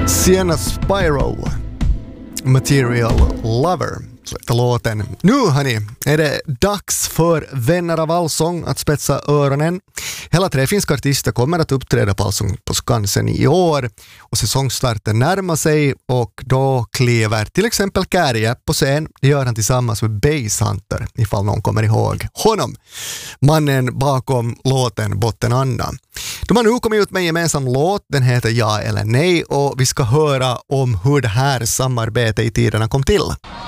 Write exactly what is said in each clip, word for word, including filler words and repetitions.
Sienna Spiral, Material Lover, släppte låten. Nu hörni, är det dags för Vänner av allsång att spetsa öronen. Hela tre finska artister kommer att uppträda på Allsång på Skansen i år och säsongstarten närmar sig och då kliver till exempel Kärje på scen. Det gör han tillsammans med Basshunter, ifall någon kommer ihåg honom. Mannen bakom låten Bottenanda. De har nu kommit ut med en gemensam låt, den heter Ja eller Nej och vi ska höra om hur det här samarbetet i tiderna kom till.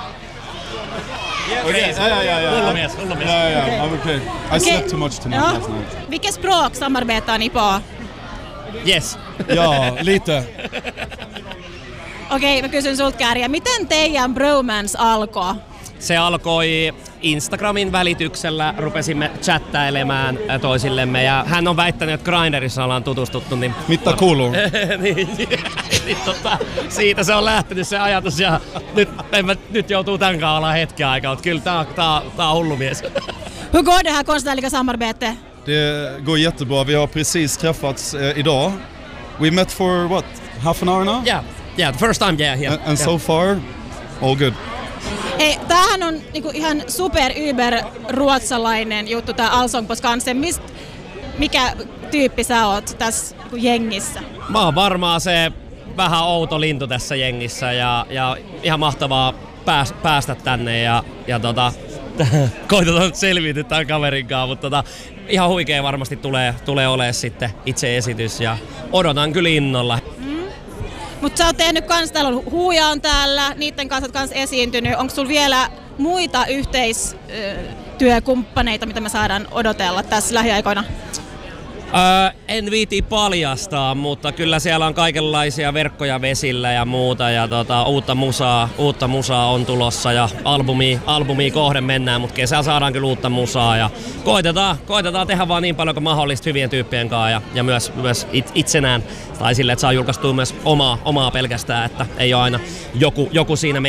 Okay. Ja, ja, ja, ja. Hullumies, hullumies. Ja, ja, ja. I'm okay. I Okay. slept too much tonight Ja. last night. Vilket språk samarbetar ni på? Yes. Ja, lite. Okei, mä kysyn sulta Kärje, miten teidän bromance alkoi? Se alkoi Instagramin välityksellä, rupesimme chattailemaan toisillemme ja hän on väittänyt, että Grindrissa ollaan tutustuttu. Niin Mitta kuuluu. niin, niin, tota, siitä se on lähtenyt se ajatus ja nyt, en mä, nyt joutuu tämän kanssa olla hetken aikaa, mutta kyllä tää, tää, tää on hullu mies. Hur går det här konstnärliga samarbetet? Det går jättebra. Vi har precis träffats eh, idag. We met for what? Half an hour now? Yeah, yeah, the first time, yeah, yeah. And, and yeah. so far, all good. Hei, tämähän on niinku ihan super yber ruotsalainen juttu tää Allsång på Skansen. Mist, mikä tyyppi sä oot tässä niinku jengissä? Mä oon varmaan se vähän outo lintu tässä jengissä ja, ja ihan mahtavaa pääs, päästä tänne ja, ja tota, koitetaan nyt selviytyä tämän kaverin kanssa, mutta tota, ihan huikea varmasti tulee, tulee olemaan sitten itse esitys ja odotan kyllä innolla. Mutta sä oot tehnyt kans, täällä on Huuja on täällä, niiden kanssa oot kans esiintynyt. Onko sulla vielä muita yhteistyökumppaneita, mitä me saadaan odotella tässä lähiaikoina? Öö, en viiti paljastaa, mutta kyllä siellä on kaikenlaisia verkkoja vesillä ja muuta ja tota, uutta musaa, uutta musaa on tulossa ja albumi, albumi kohden mennään, mutta kesällä saadaan kyllä uutta musaa ja koitetaan, koitetaan tehdä vaan niin paljon kuin mahdollista hyvien tyyppien kanssa ja, ja myös, myös it, itsenään tai sille, että saa julkaistua myös omaa, omaa pelkästään, että ei ole aina joku, joku siinä